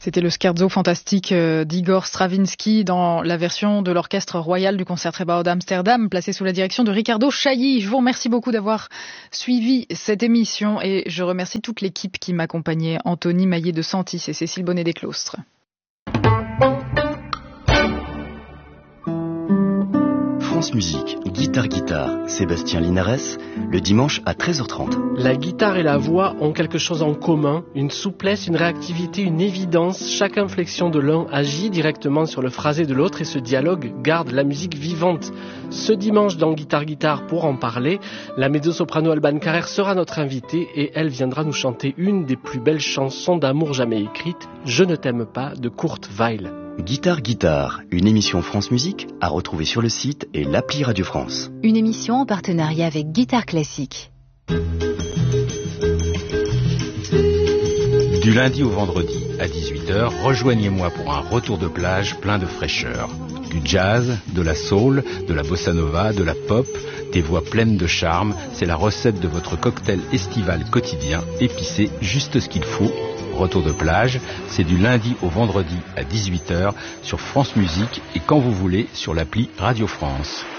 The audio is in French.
C'était le scherzo fantastique d'Igor Stravinsky dans la version de l'Orchestre Royal du Concertgebouw d'Amsterdam, placé sous la direction de Ricardo Chailly. Je vous remercie beaucoup d'avoir suivi cette émission et je remercie toute l'équipe qui m'accompagnait, Anthony Maillet de Santis et Cécile Bonnet-Desclostres. France Musique, guitare, Sébastien Linares, le dimanche à 13h30. La guitare et la voix ont quelque chose en commun, une souplesse, une réactivité, une évidence. Chaque inflexion de l'un agit directement sur le phrasé de l'autre et ce dialogue garde la musique vivante. Ce dimanche dans Guitare, pour en parler, la mezzo-soprano Alban Carrère sera notre invitée et elle viendra nous chanter une des plus belles chansons d'amour jamais écrites, Je ne t'aime pas, de Kurt Weill. Guitare, une émission France Musique à retrouver sur le site et l'appli Radio France. Une émission en partenariat avec Guitare Classique. Du lundi au vendredi à 18h, rejoignez-moi pour un retour de plage plein de fraîcheur. Du jazz, de la soul, de la bossa nova, de la pop, des voix pleines de charme, c'est la recette de votre cocktail estival quotidien, épicé, juste ce qu'il faut. Retour de plage, c'est du lundi au vendredi à 18h sur France Musique et quand vous voulez sur l'appli Radio France.